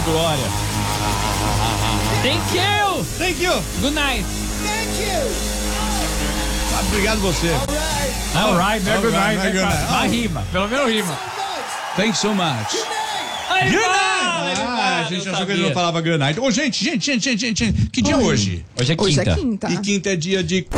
glória. Thank you. Thank you. Good night. Obrigado você. Alright, All good right, night. good night. Mas rima, pelo menos rima. Thanks so much. Good Good night! A gente achou que ele não falava good night. Ô, gente, que dia é hoje? Hoje é Hoje é quinta. quinta. E quinta é dia de